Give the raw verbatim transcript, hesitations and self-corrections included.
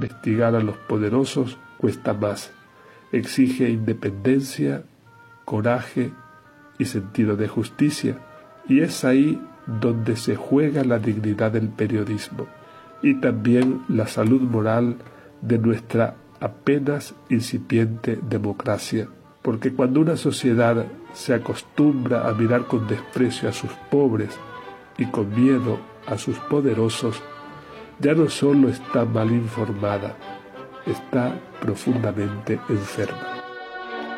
investigar a los poderosos cuesta más, exige independencia, coraje y sentido de justicia, y es ahí donde se juega la dignidad del periodismo y también la salud moral de nuestra apenas incipiente democracia, porque cuando una sociedad se acostumbra a mirar con desprecio a sus pobres y con miedo a sus poderosos, ya no solo está mal informada, está profundamente enferma.